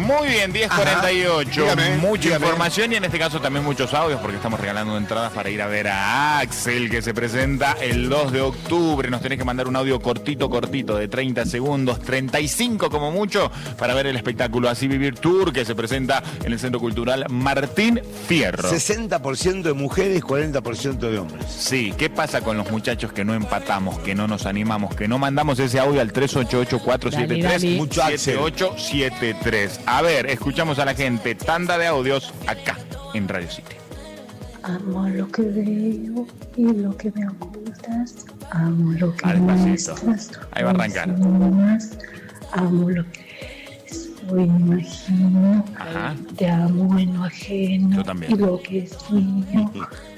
Muy bien, 10:48. Mucha dígame. Información y en este caso también muchos audios porque estamos regalando entradas para ir a ver a Axel que se presenta el 2 de octubre. Nos tenés que mandar un audio cortito de 30 segundos, 35 como mucho, para ver el espectáculo Así Vivir Tour que se presenta en el Centro Cultural Martín Fierro. 60% de mujeres, 40% de hombres. Sí, ¿qué pasa con los muchachos que no empatamos, que no nos animamos, que no mandamos ese audio al 388-473-7873? A ver, escuchamos a la gente. Tanda de audios acá en Radio City. Amo lo que veo y lo que me ocultas. Amo lo que Despacito. muestras. Ahí va a arrancar. Amo lo que soy, imagino. Ajá. Te amo en lo ajeno. Yo también. Y lo que es mío.